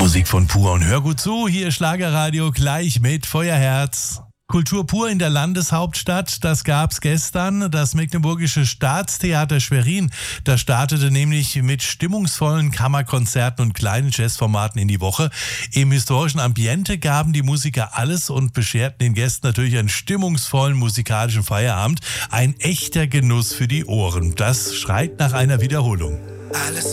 Musik von Pur und hör gut zu, hier Schlagerradio gleich mit Feuerherz. Kultur pur in der Landeshauptstadt, das gab's gestern. Das Mecklenburgische Staatstheater Schwerin, das startete nämlich mit stimmungsvollen Kammerkonzerten und kleinen Jazzformaten in die Woche. Im historischen Ambiente gaben die Musiker alles und bescherten den Gästen natürlich einen stimmungsvollen musikalischen Feierabend. Ein echter Genuss für die Ohren. Das schreit nach einer Wiederholung. Alles